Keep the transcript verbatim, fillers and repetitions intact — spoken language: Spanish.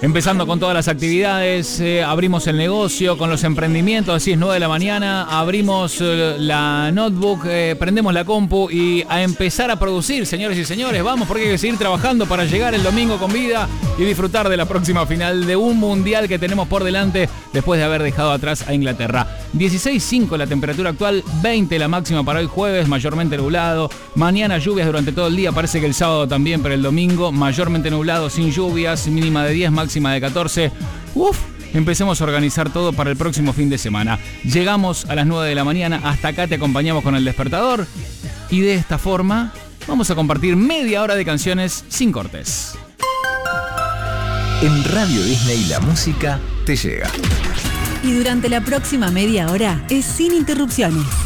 Empezando con todas las actividades, eh, abrimos el negocio con los emprendimientos, así es, nueve de la mañana, abrimos eh, la notebook, eh, prendemos la compu y a empezar a producir, señores y señores, vamos porque hay que seguir trabajando para llegar el domingo con vida y disfrutar de la próxima final de un mundial que tenemos por delante después de haber dejado atrás a Inglaterra. dieciséis cinco la temperatura actual, veinte la máxima para hoy jueves, mayormente nublado, mañana lluvias durante todo el día, parece que el sábado también, pero el domingo mayormente nublado, sin lluvias, mínima de diez, máxima de catorce. Uf, empecemos a organizar todo para el próximo fin de semana. Llegamos a las nueve de la mañana, hasta acá te acompañamos con el despertador y de esta forma vamos a compartir media hora de canciones sin cortes. En Radio Disney la música te llega. Y durante la próxima media hora es sin interrupciones.